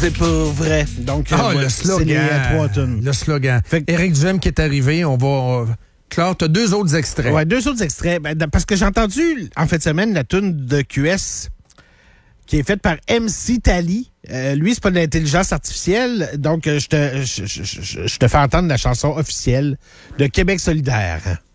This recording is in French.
c'est pour vrai. Donc, le slogan. c'est les 3 tunes. Le slogan. Éric Duhem qui est arrivé, on va... Claire, t'as 2 autres extraits. Ouais, 2 autres extraits. Parce que j'ai entendu, en fin de semaine, la tune de QS qui est faite par MC Tally. Lui, c'est pas de l'intelligence artificielle, donc je te fais entendre la chanson officielle de Québec solidaire.